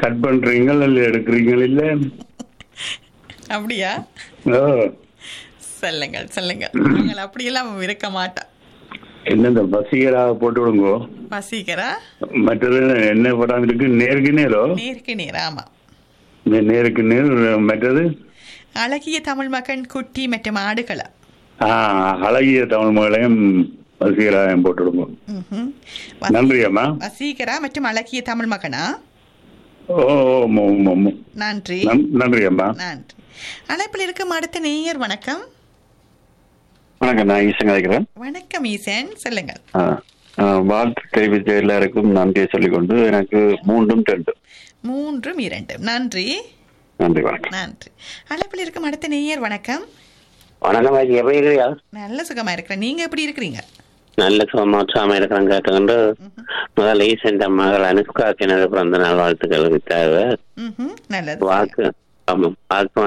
Cut பண்றீங்க இல்ல எடுக்கிறீங்க இல்ல? அப்படியா? ஓ, சொல்லுங்கள் சொல்லுங்கள். நாங்கள் அப்படியெல்லாம் இருக்க மாட்டோம். என்ன இந்த வசீகரா போட்டு விடுங்க. வசீகரா மற்றது என்ன படம் இருக்கு? நேருக்கு நேரோ? நேருக்கு நேர். ஆமா, நேருக்கு நேர். மற்றது அழகிய தமிழ் மகன், குட்டி மற்றும் ஆடுகளா. அழகிய தமிழ் மகளையும் வசீகராயம் போட்டு விடுங்க. ம்ஹும். நன்றி அம்மா. வசீகரா மற்றும் அழகிய தமிழ் மகனா? ஓ நன்றி நன்றி அம்மா. நன்றி. அழைப்பில் இருக்கும் அடுத்த நேயர். வணக்கம். வணக்கம், நான் ஈசன் கலைக்கிறேன். வணக்கம் ஈசன், சொல்லுங்கள். வாழ்த்து தெரிவித்த எல்லாருக்கும் நன்றியை சொல்லிக்கொண்டு எனக்கு 3-2. 3-2. நன்றி நன்றி, வணக்கம். நன்றி. அழைப்பில் இருக்கும் அடுத்த நேயர். வணக்கம். வணக்கம், எப்படி இருக்கிறியா? நல்ல சுகமா இருக்கிறேன். நீங்க எப்படி இருக்கிறீங்க? நல்ல சுகமா இருக்கிறேன். கேட்டுக்கொண்டு முதல் ஈசன் மகள் அனுஷ்காக்கு எனது பிறந்த நாள் வாழ்த்துக்கள் வித்தாரு. நல்லது. வாக்கு வாக்கு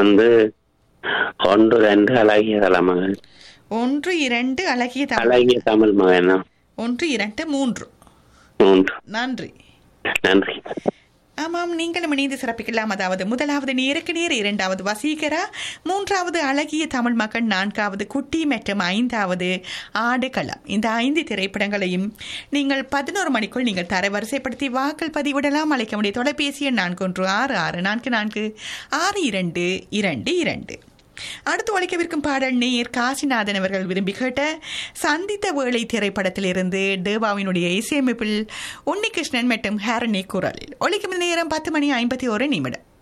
1-2 அழகிய தலைமகன். 1-2 அழகிய அழகிய தமிழ் மகன். 1-2-3. நன்றி நன்றி. ஆமாம், நீங்களும் இணைந்து சிறப்பிக்கலாம். அதாவது முதலாவது நேருக்கு நேர், 2வது வசீகரா, 3வது அழகிய தமிழ் மகன், 4வது குட்டி மற்றும் 5வது ஆடுகளம். இந்த 5 திரைப்படங்களையும் நீங்கள் 11 மணிக்குள் நீங்கள் தரவரிசைப்படுத்தி வாக்கள் பதிவிடலாம். அழைக்க முடிய தொலைபேசி எண் 4166446222. அடுத்து ஒழிக்கவிருக்கும் பாடல் நேயர் காசிநாதன் அவர்கள் விரும்பி கேட்ட சந்தித்த வேளை திரைப்படத்திலிருந்து தேவாவினுடைய இசையமைப்பில் உன்னிகிருஷ்ணன் மற்றும் ஹாரணி குரலில் ஒழிக்கும் நேரம் 10:51.